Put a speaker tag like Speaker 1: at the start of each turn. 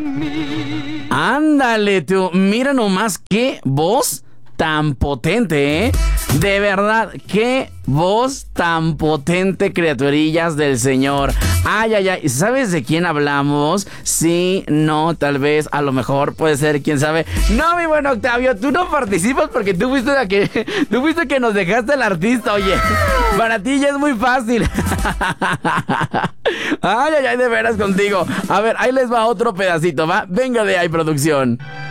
Speaker 1: Ándale tú, mira nomás qué voz tan potente, ¿eh? De verdad, qué voz tan potente, criaturillas del Señor. Ay, ay, ay, ¿sabes de quién hablamos? Sí, no, tal vez, a lo mejor, puede ser, quién sabe. No, mi buen Octavio, tú no participas porque tú fuiste que nos dejaste el artista, oye. Para ti ya es muy fácil. Ay, ay, ay, de veras contigo. A ver, ahí les va otro pedacito, ¿va? Venga de ahí, producción.